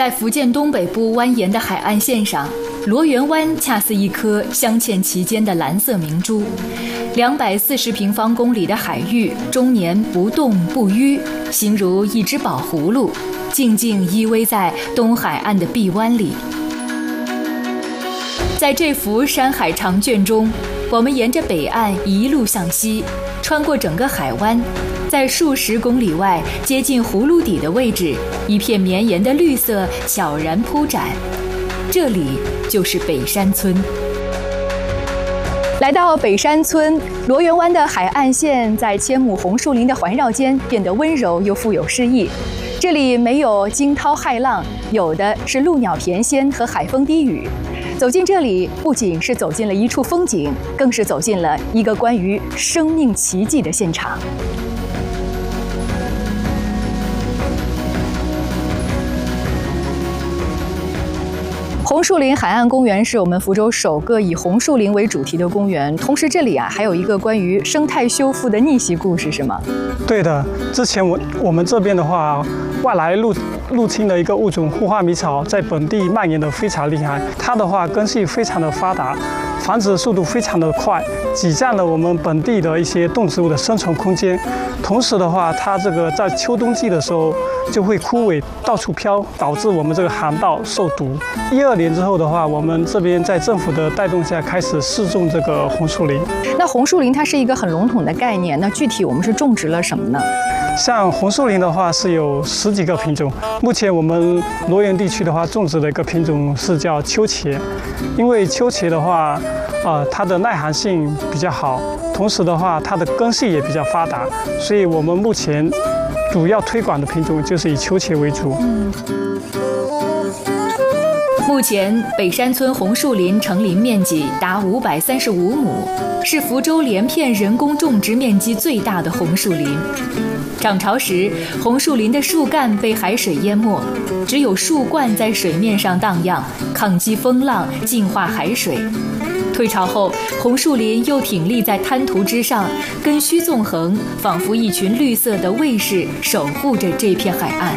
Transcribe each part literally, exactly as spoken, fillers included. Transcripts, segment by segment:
在福建东北部蜿蜒的海岸线上，罗源湾恰似一颗镶嵌其间的蓝色明珠。两百四十平方公里的海域终年不动不淤，形如一只宝葫芦，静静依偎在东海岸的臂弯里。在这幅山海长卷中，我们沿着北岸一路向西，穿过整个海湾，在数十公里外接近葫芦底的位置，一片绵延的绿色悄然铺展，这里就是北山村。来到北山村，罗源湾的海岸线在千亩红树林的环绕间变得温柔又富有诗意。这里没有惊涛骇浪，有的是鹭鸟翩跹和海风低语。走进这里，不仅是走进了一处风景，更是走进了一个关于生命奇迹的现场。红树林海岸公园是我们福州首个以红树林为主题的公园，同时这里啊还有一个关于生态修复的逆袭故事，是吗？ 对的，之前我我们这边的话，外来入入侵的一个物种护花迷草，在本地蔓延的非常厉害，它的话根系非常的发达，繁殖速度非常的快，挤占了我们本地的一些动植物的生存空间。同时的话，它这个在秋冬季的时候就会枯萎，到处飘，导致我们这个航道受毒。一二年之后的话，我们这边在政府的带动下开始试种这个红树林。 那红树林它是一个很笼统的概念，那具体我们是种植了什么呢？ 像红树林的话是有十几个品种，目前我们罗源地区的话种植的一个品种是叫秋茄，因为秋茄的话，呃，它的耐寒性比较好，同时的话它的根系也比较发达，所以我们目前主要推广的品种就是以秋茄为主。 嗯目前北山村红树林成林面积达五百三十五亩，是福州连片人工种植面积最大的红树林。涨潮时，红树林的树干被海水淹没，只有树冠在水面上荡漾，抗击风浪，净化海水。退潮后，红树林又挺立在滩涂之上，根须纵横，仿佛一群绿色的卫士守护着这片海岸。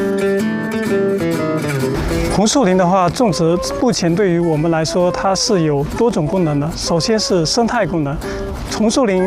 红树林的话，种植目前对于我们来说，它是有多种功能的。首先是生态功能，红树林